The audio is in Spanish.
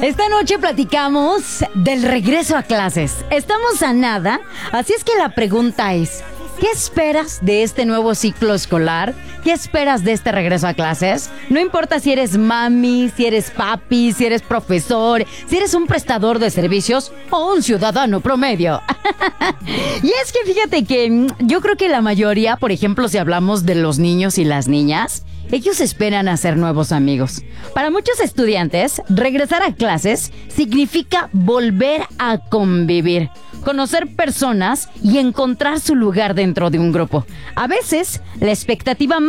Esta noche platicamos del regreso a clases. Estamos a nada, así es que la pregunta es, ¿qué esperas de este nuevo ciclo escolar? ¿Qué esperas de este regreso a clases? No importa si eres mami, si eres papi, si eres profesor, si eres un prestador de servicios o un ciudadano promedio. Y es que fíjate que yo creo que la mayoría, por ejemplo, si hablamos de los niños y las niñas, ellos esperan hacer nuevos amigos. Para muchos estudiantes, regresar a clases significa volver a convivir, conocer personas y encontrar su lugar dentro de un grupo. A veces, la expectativa